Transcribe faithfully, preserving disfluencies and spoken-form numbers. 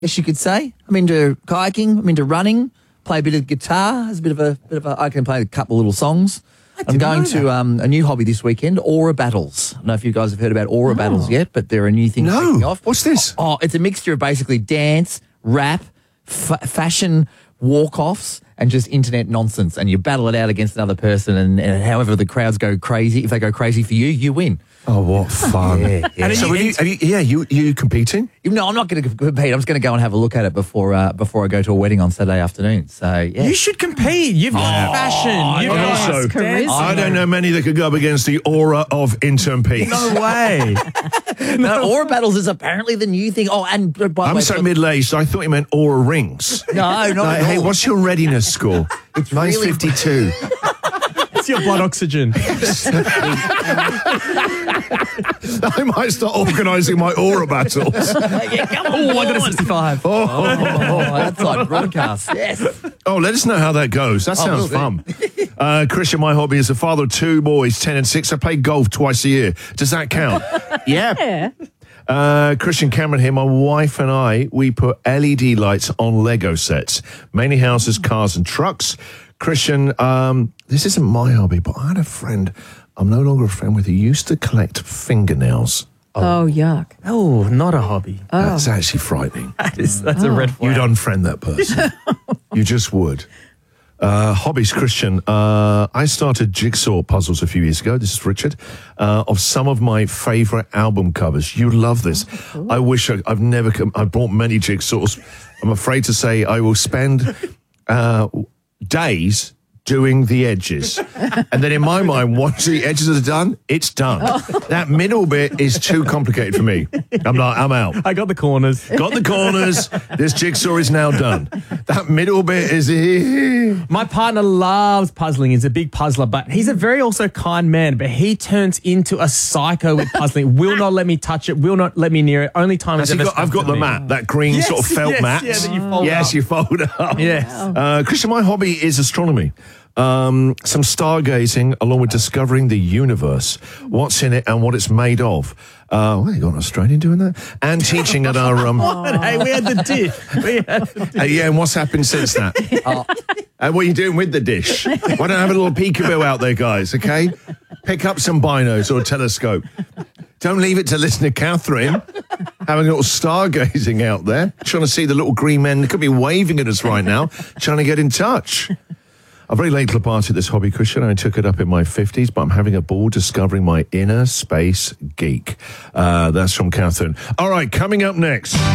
guess you could say. I'm into kayaking. I'm into running. Play a bit of guitar. As a bit of a bit of a. I can play a couple of little songs. I'm going to um, a new hobby this weekend, aura battles. I don't know if you guys have heard about aura oh. battles yet, but they're a new thing. No. Off. What's this? Oh, it's a mixture of basically dance, rap, f- fashion walk-offs, and just internet nonsense. And you battle it out against another person, and, and however the crowds go crazy, if they go crazy for you, you win. Oh, what fun. Yeah, yeah. So, are you, are you, yeah, you, you competing? No, I'm not going to compete. I'm just going to go and have a look at it before uh, before I go to a wedding on Saturday afternoon. So, yeah. You should compete. You've got oh, fashion. You've got also, charisma. I don't know many that could go up against the aura of Intern Peace. No way. No, aura battles is apparently the new thing. Oh, and by I'm way, so middle-aged, I thought you meant aura rings. No, not like, at hey, all. what's your readiness score? It's Mine's really fifty-two. It's your blood oxygen. I might start organising my aura battles. Yeah, come on. Oh, I got a sixty-five. Oh, Oh, that's like broadcast. Yes. oh, let us know how that goes. That sounds fun. Uh, Christian, my hobby is a father of two boys, ten and six. I play golf twice a year. Does that count? Yeah. Yeah. Uh, Christian Cameron here. My wife and I, we put L E D lights on Lego sets, mainly houses, cars and trucks. Christian, um, this isn't my hobby, but I had a friend I'm no longer a friend with who used to collect fingernails. Oh, oh yuck. Oh, not a hobby. Oh. That's actually frightening. That is, that's oh. a red flag. You'd unfriend that person. You just would. Uh, hobbies, Christian. Uh, I started jigsaw puzzles a few years ago. This is Richard. Uh, of some of my favourite album covers. You love this. Oh, cool. I wish I, I've never. Come, I've bought many jigsaws. I'm afraid to say I will spend uh, days doing the edges. And then in my mind, once the edges are done, it's done. Oh. That middle bit is too complicated for me. I'm like, I'm out. I got the corners. Got the corners. This jigsaw is now done. That middle bit is... My partner loves puzzling. He's a big puzzler, but he's a very also kind man, but he turns into a psycho with puzzling. Will not let me touch it. Will not let me near it. Only time it's ever got, I've got the me. mat, that green yes, sort of felt yes, mat. Yeah, that you fold yes, up. you fold up. Yes. Uh, Christian, my hobby is astronomy. Um, some stargazing along with discovering the universe, what's in it and what it's made of. Uh, well, you got an Australian doing that? And teaching at our... Um, hey, we had the dish. We had the dish. Uh, yeah, and what's happened since that? Oh. And what are you doing with the dish? Why don't I have a little peekaboo out there, guys, okay? Pick up some binos or a telescope. Don't leave it to listen to Catherine having a little stargazing out there, trying to see the little green men that could be waving at us right now, trying to get in touch. I'm very late to the party at this hobby, Christian. I took it up in my fifties, but I'm having a ball discovering my inner space geek. Uh, that's from Catherine. All right, coming up next.